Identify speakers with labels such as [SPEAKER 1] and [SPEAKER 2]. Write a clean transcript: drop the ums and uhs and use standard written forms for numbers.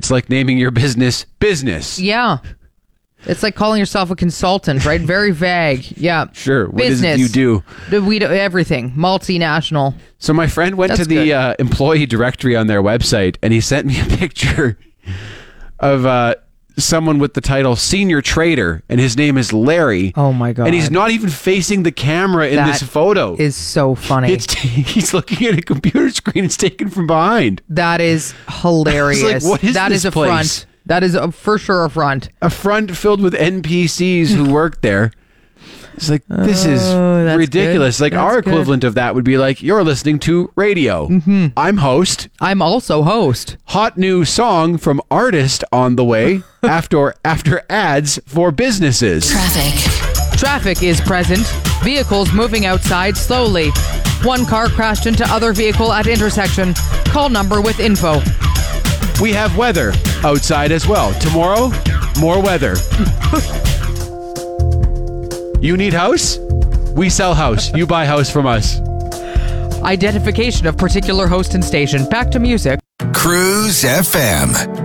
[SPEAKER 1] It's like naming your business.
[SPEAKER 2] Yeah. It's like calling yourself a consultant, right? Very vague. Yeah.
[SPEAKER 1] Sure. What
[SPEAKER 2] business.
[SPEAKER 1] is it you do?
[SPEAKER 2] We do everything. Multinational.
[SPEAKER 1] So my friend went to the employee directory on their website, and he sent me a picture of someone with the title Senior Trader, and his name is Larry.
[SPEAKER 2] Oh my God.
[SPEAKER 1] And he's not even facing the camera in this photo.
[SPEAKER 2] Is so funny.
[SPEAKER 1] He's looking at a computer screen. It's taken from behind.
[SPEAKER 2] That is hilarious.
[SPEAKER 1] It's like, what is
[SPEAKER 2] that
[SPEAKER 1] this
[SPEAKER 2] is a
[SPEAKER 1] place?
[SPEAKER 2] front. That is for sure a front.
[SPEAKER 1] A front filled with NPCs who work there. It's like, this is ridiculous.
[SPEAKER 2] Good.
[SPEAKER 1] Like, our equivalent of that would be like, you're listening to radio. Mm-hmm. I'm host.
[SPEAKER 2] I'm also host.
[SPEAKER 1] Hot new song from artist on the way after ads for businesses.
[SPEAKER 2] Traffic is present. Vehicles moving outside slowly. One car crashed into other vehicle at intersection. Call number with info.
[SPEAKER 1] We have weather outside as well. Tomorrow, more weather. You need house? We sell house. You buy house from us.
[SPEAKER 2] Identification of particular host and station. Back to music.
[SPEAKER 3] Cruise FM.